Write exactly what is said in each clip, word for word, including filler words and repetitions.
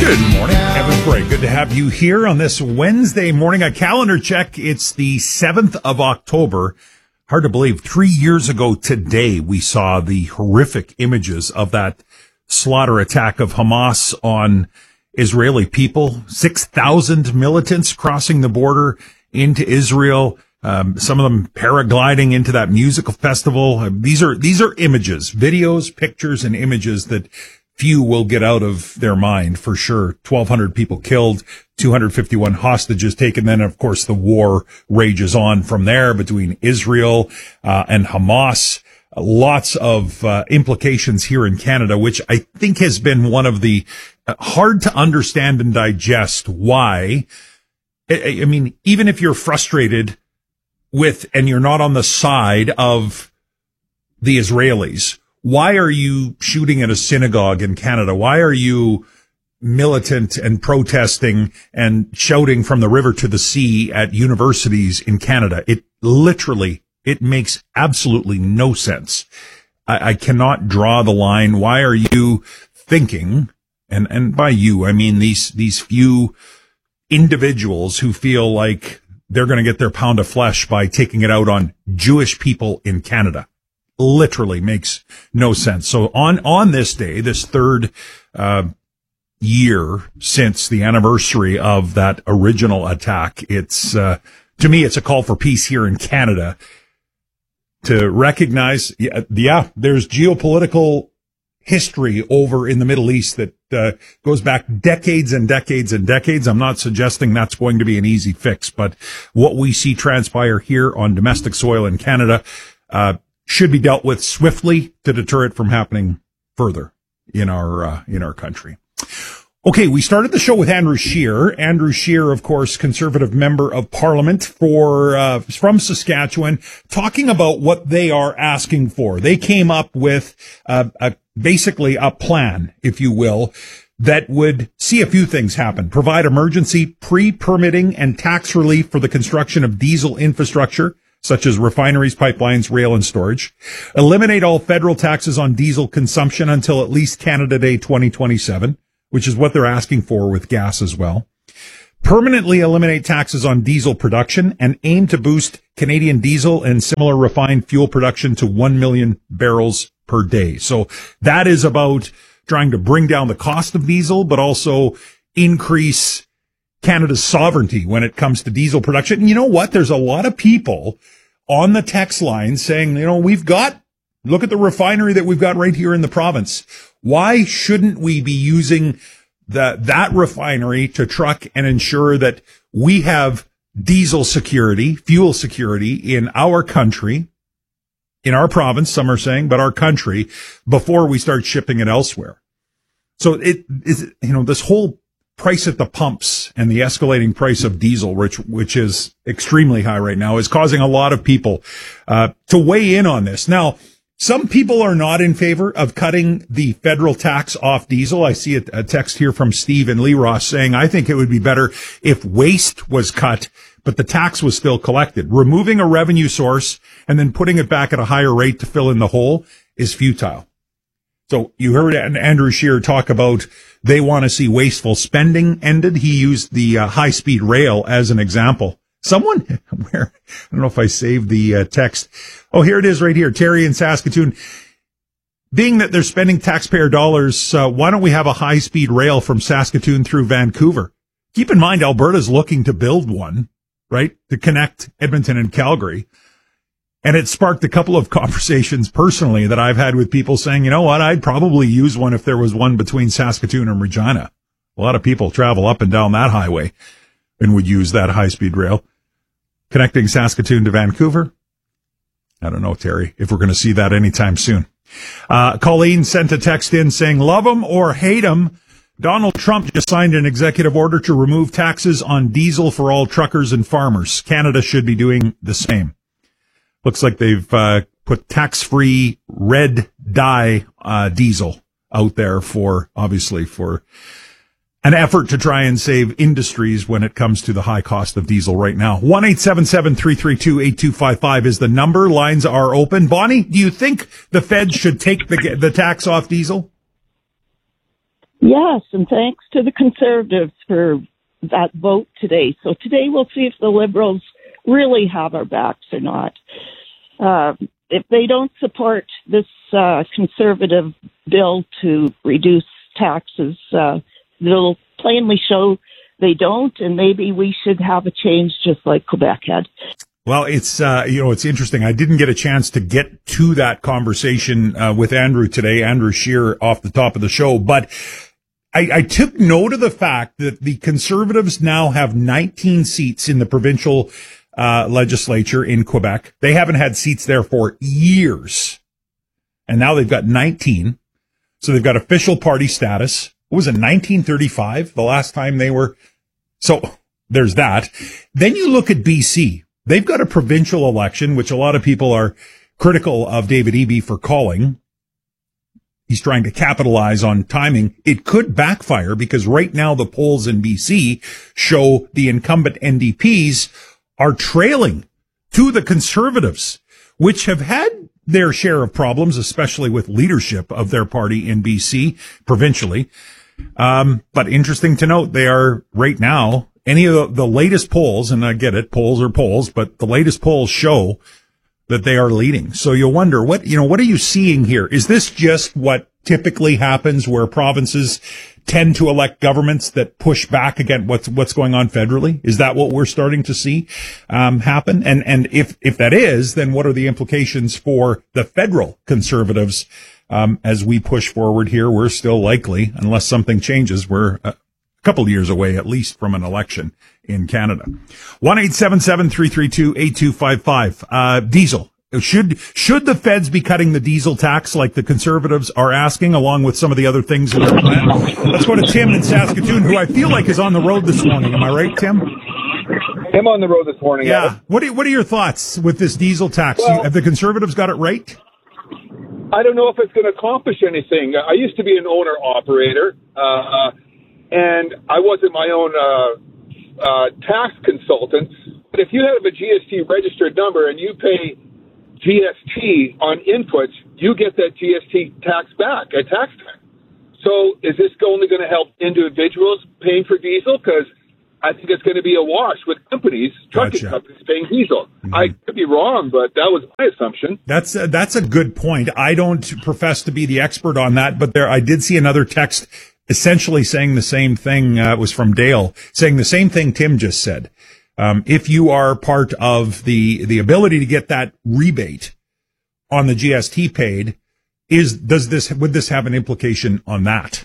Good morning, Evan Bray. Good to have you here on this Wednesday morning. A calendar check. It's the seventh of October. Hard to believe. Three years ago today, we saw the horrific images of that slaughter attack of Hamas on Israeli people. six thousand militants crossing the border into Israel. Um, some of them paragliding into that musical festival. Uh, these are, these are images, videos, pictures, and images that few will get out of their mind for sure. twelve hundred people killed, two hundred fifty-one hostages taken. Then, of course, the war rages on from there between Israel uh, and Hamas. Uh, lots of uh, implications here in Canada, which I think has been one of the uh, hard to understand and digest. Why? I, I mean, even if you're frustrated with and you're not on the side of the Israelis, why are you shooting at a synagogue in Canada? Why are you militant and protesting and shouting from the river to the sea at universities in Canada? It literally, it makes absolutely no sense. I, I cannot draw the line. Why are you thinking, and, and by you, I mean these, these few individuals who feel like they're going to get their pound of flesh by taking it out on Jewish people in Canada? Literally makes no sense. So on, on this day, this third, uh, year since the anniversary of that original attack, it's, uh, to me, it's a call for peace here in Canada to recognize, yeah, yeah there's geopolitical history over in the Middle East that, uh, goes back decades and decades and decades. I'm not suggesting that's going to be an easy fix, but what we see transpire here on domestic soil in Canada, uh, should be dealt with swiftly to deter it from happening further in our, uh, in our country. Okay, we started the show with Andrew Scheer. Andrew Scheer, of course, Conservative Member of Parliament for, uh, from Saskatchewan, talking about what they are asking for. They came up with, uh, a, basically a plan, if you will, that would see a few things happen. Provide emergency pre-permitting and tax relief for the construction of diesel infrastructure, such as refineries, pipelines, rail, and storage. Eliminate all federal taxes on diesel consumption until at least Canada Day twenty twenty-seven, which is what they're asking for with gas as well. Permanently eliminate taxes on diesel production and aim to boost Canadian diesel and similar refined fuel production to one million barrels per day. So that is about trying to bring down the cost of diesel, but also increase Canada's sovereignty when it comes to diesel production. And you know what? There's a lot of people on the text line saying, you know, we've got, look at the refinery that we've got right here in the province. Why shouldn't we be using the, that refinery to truck and ensure that we have diesel security, fuel security in our country, in our province, some are saying, but our country, before we start shipping it elsewhere? So it is, you know, this whole price at the pumps and the escalating price of diesel, which, which is extremely high right now, is causing a lot of people, uh, to weigh in on this. Now, some people are not in favor of cutting the federal tax off diesel. I see a, a text here from Steve and Lee Ross saying, I think it would be better if waste was cut, but the tax was still collected. Removing a revenue source and then putting it back at a higher rate to fill in the hole is futile. So you heard Andrew Scheer talk about they want to see wasteful spending ended. He used the uh, high-speed rail as an example. Someone, where, I don't know if I saved the uh, text. Oh, here it is right here. Terry in Saskatoon. Being that they're spending taxpayer dollars, uh, why don't we have a high-speed rail from Saskatoon through Vancouver? Keep in mind, Alberta's looking to build one, right, to connect Edmonton and Calgary. And it sparked a couple of conversations personally that I've had with people saying, you know what, I'd probably use one if there was one between Saskatoon and Regina. A lot of people travel up and down that highway and would use that high-speed rail. Connecting Saskatoon to Vancouver? I don't know, Terry, if we're going to see that anytime soon. Uh, Colleen sent a text in saying, love him or hate him, Donald Trump just signed an executive order to remove taxes on diesel for all truckers and farmers. Canada should be doing the same. Looks like they've uh, put tax-free red dye uh, diesel out there for, obviously, for an effort to try and save industries when it comes to the high cost of diesel right now. one eight seven seven, three three two, eight two five five is the number. Lines are open. Bonnie, do you think the Fed should take the the tax off diesel? Yes, and thanks to the Conservatives for that vote today. So today we'll see if the Liberals really have our backs or not. Uh, if they don't support this uh, Conservative bill to reduce taxes, uh, they'll plainly show they don't, and maybe we should have a change just like Quebec had. Well, it's, uh, you know, it's interesting. I didn't get a chance to get to that conversation uh, with Andrew today, Andrew Scheer, off the top of the show, but I, I took note of the fact that the Conservatives now have nineteen seats in the provincial uh, legislature in Quebec. They haven't had seats there for years. And now they've got nineteen. So they've got official party status. What was it, nineteen thirty-five, the last time they were? So there's that. Then you look at B C. They've got a provincial election, which a lot of people are critical of David Eby for calling. He's trying to capitalize on timing. It could backfire because right now the polls in B C show the incumbent N D Ps are trailing to the Conservatives, which have had their share of problems, especially with leadership of their party in B C provincially. Um, but interesting to note, they are right now, any of the, the latest polls, and I get it, polls are polls, but the latest polls show that they are leading. So you wonder, what, you know, what are you seeing here? Is this just what typically happens where provinces tend to elect governments that push back against what's, what's going on federally? Is that what we're starting to see, um, happen? And, and if, if that is, then what are the implications for the federal Conservatives? Um, as we push forward here, we're still likely, unless something changes, we're a couple of years away, at least, from an election in Canada. one eight seven seven, three three two, eight two five five. Uh, diesel. Should, should the feds be cutting the diesel tax like the Conservatives are asking, along with some of the other things in their plan? Let's go to Tim in Saskatoon, who I feel like is on the road this morning. Am I right, Tim? I'm on the road this morning. Yeah. Alex. What are, what are your thoughts with this diesel tax? Well, you, have the Conservatives got it right? I don't know if it's going to accomplish anything. I used to be an owner-operator, uh, and I wasn't my own uh, uh, tax consultant. But if you have a G S T registered number and you pay G S T on inputs, you get that G S T tax back at tax time. So is this only going to help individuals paying for diesel? Because I think it's going to be a wash with companies, trucking Gotcha. companies paying diesel. Mm-hmm. I could be wrong, but that was my assumption. That's a, that's a good point. I don't profess to be the expert on that, but there I did see another text essentially saying the same thing. Uh, it was from Dale saying the same thing Tim just said. Um, if you are part of the the ability to get that rebate on the G S T paid, is does this would this have an implication on that?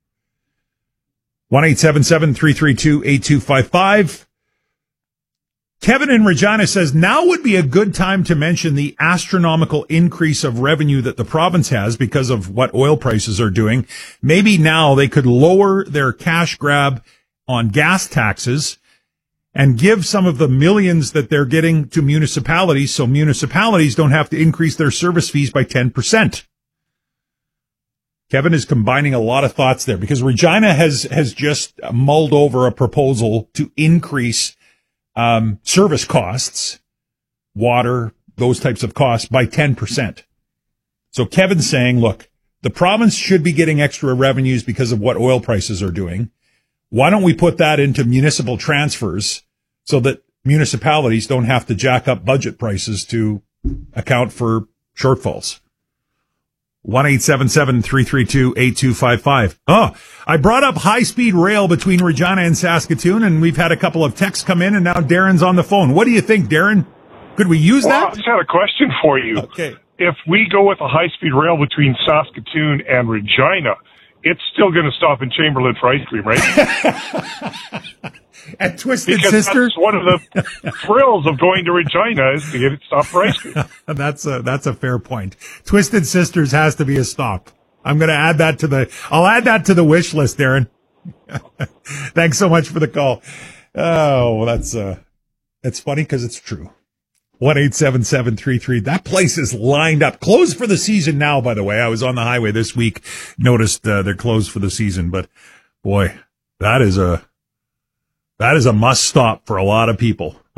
one eight seven seven, three three two, eight two five five. Kevin in Regina says, now would be a good time to mention the astronomical increase of revenue that the province has because of what oil prices are doing. Maybe now they could lower their cash grab on gas taxes and give some of the millions that they're getting to municipalities so municipalities don't have to increase their service fees by ten percent. Kevin is combining a lot of thoughts there because Regina has, has just mulled over a proposal to increase um, service costs, water, those types of costs by ten percent. So Kevin's saying, look, the province should be getting extra revenues because of what oil prices are doing. Why don't we put that into municipal transfers so that municipalities don't have to jack up budget prices to account for shortfalls? one eight seven seven, three three two, eight two five five. Oh, I brought up high-speed rail between Regina and Saskatoon, and we've had a couple of texts come in, and now Darren's on the phone. What do you think, Darren? Could we use well, that? I just had a question for you. Okay. If we go with a high-speed rail between Saskatoon and Regina, it's still going to stop in Chamberlain for ice cream, right? At Twisted because Sister? That's one of the thrills of going to Regina is to get it stopped for ice cream. that's a, that's a fair point. Twisted Sisters has to be a stop. I'm going to add that to the, I'll add that to the wish list, Darren. Thanks so much for the call. Oh, well, that's, uh, it's funny because it's true. one eight seven seven, three three. That place is lined up. Closed for the season now, by the way. I was on the highway this week, noticed uh, they're closed for the season, but boy, that is a, that is a must stop for a lot of people.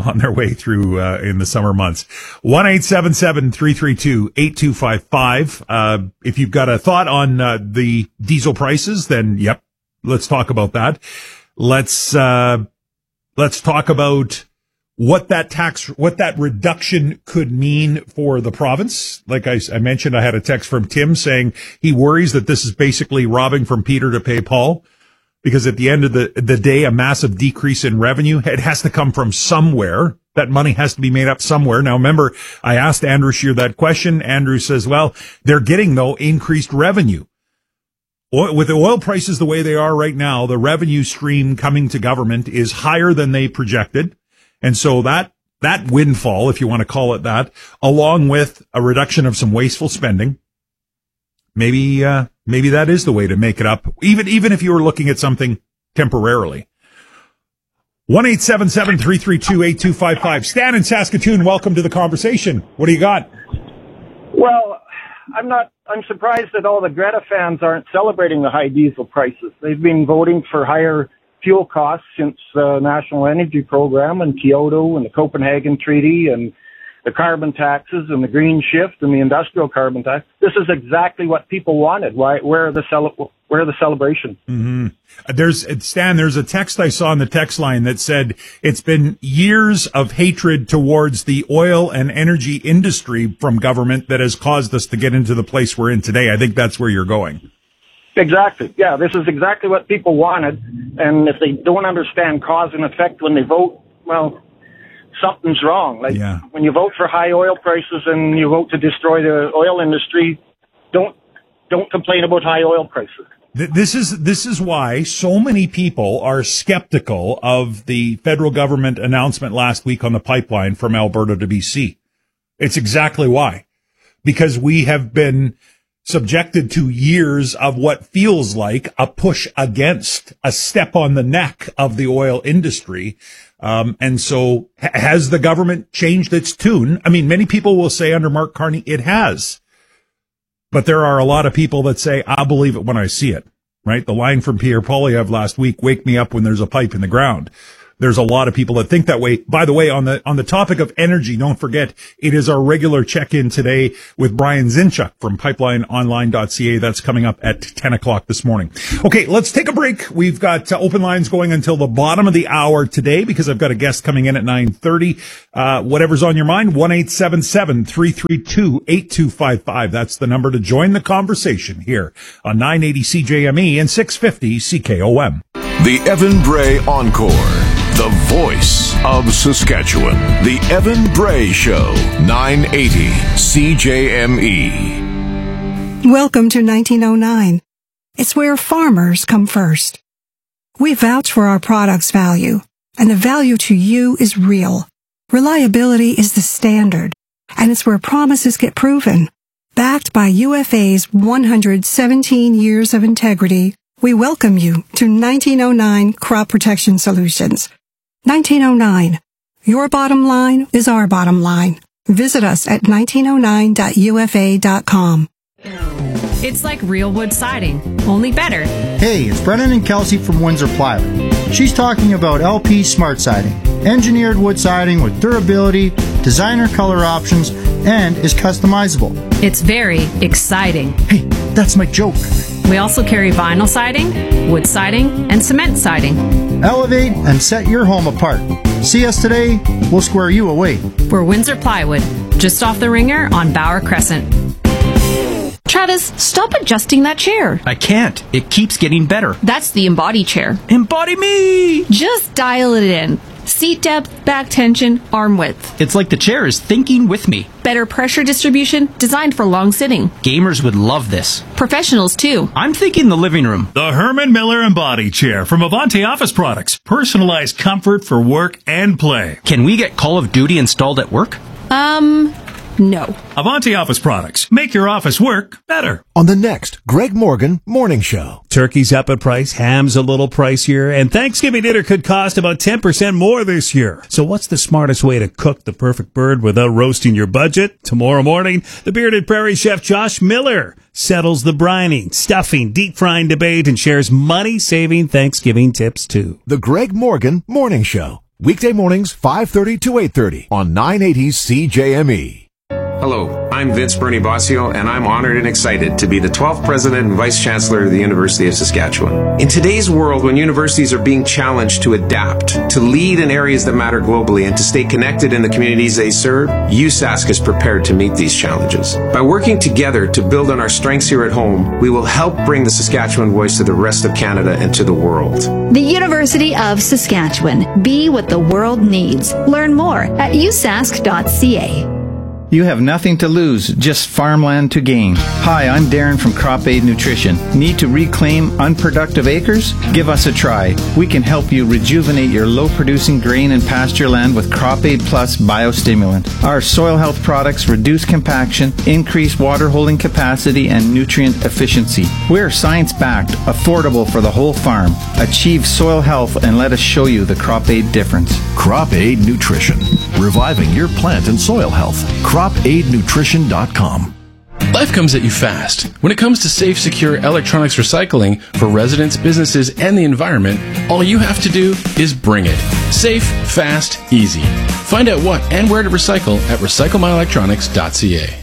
on their way through uh, in the summer months. one eight seven seven, three three two, eight two five five. Uh, if you've got a thought on uh, the diesel prices, then yep, let's talk about that. Let's uh, let's talk about what that tax, what that reduction could mean for the province. Like I, I mentioned, I had a text from Tim saying he worries that this is basically robbing from Peter to pay Paul, because at the end of the, the day, a massive decrease in revenue, it has to come from somewhere. That money has to be made up somewhere. Now, remember, I asked Andrew Scheer that question. Andrew says, well, they're getting, though, increased revenue. Oil, with the oil prices the way they are right now, the revenue stream coming to government is higher than they projected. And so that, that windfall, if you want to call it that, along with a reduction of some wasteful spending, maybe, uh, maybe that is the way to make it up, even, even if you were looking at something temporarily. one eight seven seven, three three two, eight two five five. Stan in Saskatoon, welcome to the conversation. What do you got? Well, I'm not, I'm surprised that all the Greta fans aren't celebrating the high diesel prices. They've been voting for higher fuel costs since the National Energy Program and Kyoto and the Copenhagen Treaty and the carbon taxes and the green shift and the industrial carbon tax. This is exactly what people wanted. Why? Where are the cele- where are the celebrations? Mm-hmm. There's Stan. There's a text I saw in the text line that said it's been years of hatred towards the oil and energy industry from government that has caused us to get into the place we're in today. I think that's where you're going. Exactly. Yeah, this is exactly what people wanted. And if they don't understand cause and effect when they vote, well, something's wrong. Like yeah. when you vote for high oil prices and you vote to destroy the oil industry, don't don't complain about high oil prices. This is this is why so many people are skeptical of the federal government announcement last week on the pipeline from Alberta to B C. It's exactly why. Because we have been subjected to years of what feels like a push against, a step on the neck of the oil industry. Um, and so ha- has the government changed its tune? I mean, many people will say under Mark Carney, it has. But there are a lot of people that say, I'll believe it when I see it, right? The line from Pierre Poilievre last week, wake me up when there's a pipe in the ground. There's a lot of people that think that way. By the way, on the on the topic of energy, don't forget, it is our regular check-in today with Brian Zinchuk from pipeline online dot c a. That's coming up at ten o'clock this morning. Okay, let's take a break. We've got uh, open lines going until the bottom of the hour today because I've got a guest coming in at nine thirty. Uh, whatever's on your mind, one eight seven seven, three three two, eight two five five. That's the number to join the conversation here on nine eighty C J M E and six fifty C K O M. The Evan Bray Encore. The voice of Saskatchewan. The Evan Bray Show. nine eighty C J M E. Welcome to nineteen oh nine. It's where farmers come first. We vouch for our product's value, and the value to you is real. Reliability is the standard, and it's where promises get proven. Backed by U F A's one hundred seventeen years of integrity, we welcome you to nineteen oh nine Crop Protection Solutions. nineteen oh nine. Your bottom line is our bottom line. Visit us at nineteen oh nine dot u f a dot com. It's like real wood siding, only better. Hey, it's Brennan and Kelsey from Windsor Plywood. She's talking about L P Smart Siding. Engineered wood siding with durability, designer color options, and is customizable. It's very exciting. Hey, that's my joke. We also carry vinyl siding, wood siding, and cement siding. Elevate and set your home apart. See us today, we'll square you away. We're Windsor Plywood, just off the Ringer on Bauer Crescent. Travis, stop adjusting that chair. I can't. It keeps getting better. That's the Embody chair. Embody me! Just dial it in. Seat depth, back tension, arm width. It's like the chair is thinking with me. Better pressure distribution, designed for long sitting. Gamers would love this. Professionals, too. I'm thinking the living room. The Herman Miller Embody Chair from Avanti Office Products. Personalized comfort for work and play. Can we get Call of Duty installed at work? Um... No. Avanti Office Products. Make your office work better. On the next Greg Morgan Morning Show. Turkey's up in price, ham's a little pricier, and Thanksgiving dinner could cost about ten percent more this year. So what's the smartest way to cook the perfect bird without roasting your budget? Tomorrow morning, the bearded prairie chef Josh Miller settles the brining, stuffing, deep frying debate and shares money-saving Thanksgiving tips too. The Greg Morgan Morning Show. Weekday mornings, five thirty to eight thirty on nine eighty C J M E. Hello, I'm Vince Bernie Bossio, and I'm honored and excited to be the twelfth President and Vice Chancellor of the University of Saskatchewan. In today's world, when universities are being challenged to adapt, to lead in areas that matter globally, and to stay connected in the communities they serve, U S A S C is prepared to meet these challenges. By working together to build on our strengths here at home, we will help bring the Saskatchewan voice to the rest of Canada and to the world. The University of Saskatchewan. Be what the world needs. Learn more at u sask dot c a. You have nothing to lose, just farmland to gain. Hi, I'm Darren from Crop Aid Nutrition. Need to reclaim unproductive acres? Give us a try. We can help you rejuvenate your low-producing grain and pasture land with Crop Aid Plus biostimulant. Our soil health products reduce compaction, increase water holding capacity, and nutrient efficiency. We're science-backed, affordable for the whole farm. Achieve soil health and let us show you the Crop Aid difference. Crop Aid Nutrition, reviving your plant and soil health. crop aid nutrition dot com. Life comes at you fast. When it comes to safe, secure electronics recycling for residents, businesses, and the environment, all you have to do is bring it. Safe, fast, easy. Find out what and where to recycle at recycle my electronics dot c a.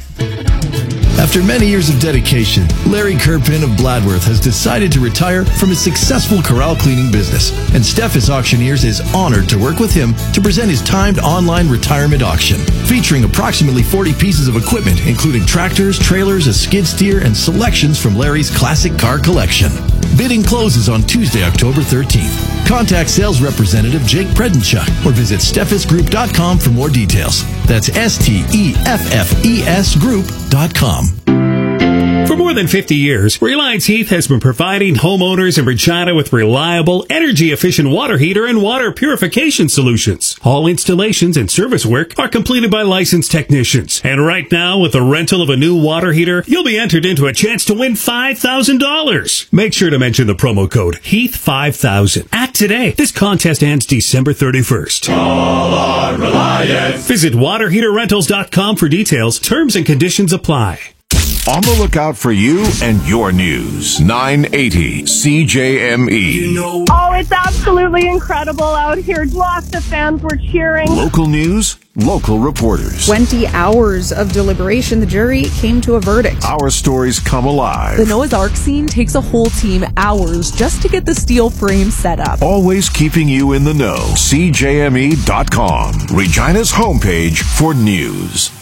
After many years of dedication, Larry Kerpin of Bladworth has decided to retire from his successful corral cleaning business, and Steffes Auctioneers is honored to work with him to present his timed online retirement auction, featuring approximately forty pieces of equipment, including tractors, trailers, a skid steer, and selections from Larry's classic car collection. Bidding closes on Tuesday, October thirteenth. Contact sales representative Jake Predenchuk or visit steffes group dot com for more details. That's S T E F F E S group dot com. For more than fifty years, Reliance Heath has been providing homeowners in Regina with reliable, energy-efficient water heater and water purification solutions. All installations and service work are completed by licensed technicians. And right now, with the rental of a new water heater, you'll be entered into a chance to win five thousand dollars. Make sure to mention the promo code Heath five thousand. Act today. This contest ends December thirty-first. Call our Reliance. Visit water heater rentals dot com for details. Terms and conditions apply. On the lookout for you and your news. nine eighty C J M E. Oh, it's absolutely incredible out here. Lots of fans were cheering. Local news, local reporters. twenty hours of deliberation, the jury came to a verdict. Our stories come alive. The Noah's Ark scene takes a whole team hours just to get the steel frame set up. Always keeping you in the know. C J M E dot com. Regina's homepage for news.